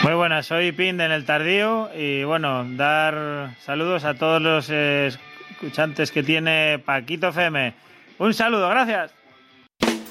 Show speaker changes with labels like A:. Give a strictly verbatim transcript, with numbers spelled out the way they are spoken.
A: Muy buenas, soy Pind en el Tardío y bueno, dar saludos a todos los escuchantes que tiene Paquito F M. Un saludo, gracias.